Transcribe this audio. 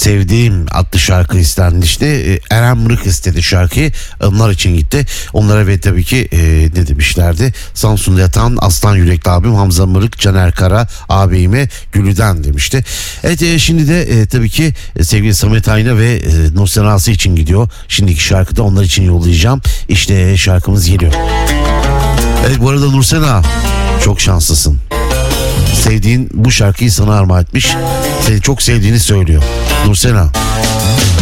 Sevdiğim adlı şarkı istenmişti. Eren Mırık istedi şarkıyı. Onlar için gitti. Onlara ve tabii ki ne demişlerdi? Samsun'da yatan aslan yürekli abim Hamza Mırık, Caner Kara ağabeyime Gülü'den demişti. Evet, şimdi de tabii ki sevgili Samet Ayna ve Nursel Aslı için gidiyor. Şimdiki şarkıda onlar için yollayacağım. İşte şarkımız geliyor. Evet, bu arada Nursel Ağa, çok şanslısın. Sevdiğin bu şarkıyı sana armağan etmiş. Seni çok sevdiğini söylüyor. Nursel Ağa.